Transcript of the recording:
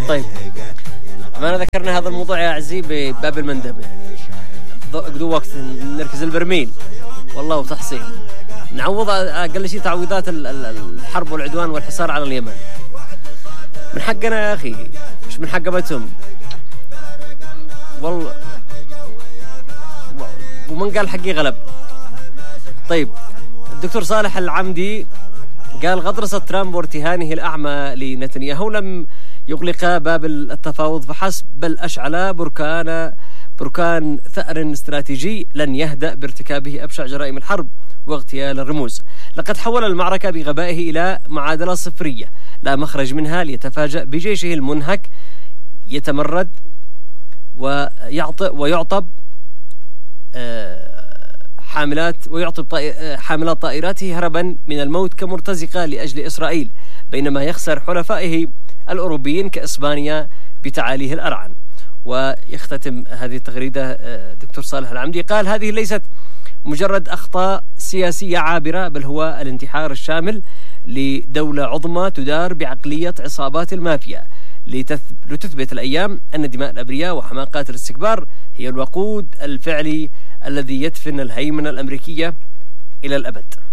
طيب ما أنا ذكرنا هذا الموضوع يا عزيز بباب المندب، قدو وقت نركز البرميل والله وتحصيل نعوض أقل شيء تعويضات الحرب والعدوان والحصار على اليمن. من حقنا يا أخي، مش من حق بتهم والله، ومن قال حقي غلب. طيب الدكتور صالح العمدي قال غطرسة ترامب وارتهانه الأعمى لنتنياهو لم يغلق باب التفاوض فحسب، بل أشعل بركان ثأر استراتيجي لن يهدأ بارتكابه أبشع جرائم الحرب واغتيال الرموز. لقد حول المعركة بغبائه إلى معادلة صفرية لا مخرج منها، ليتفاجأ بجيشه المنهك يتمرد ويعطب حاملات طائراته هربا من الموت كمرتزقة لأجل إسرائيل، بينما يخسر حلفائه الأوروبيين كإسبانيا بتعاليه الأرعن. ويختتم هذه التغريدة دكتور صالح العمدي قال هذه ليست مجرد أخطاء سياسية عابرة، بل هو الانتحار الشامل لدولة عظمى تدار بعقلية عصابات المافيا، لتثبت الأيام أن دماء الأبرياء وحماقات الاستكبار هي الوقود الفعلي الذي يدفن الهيمنة الأمريكية إلى الأبد.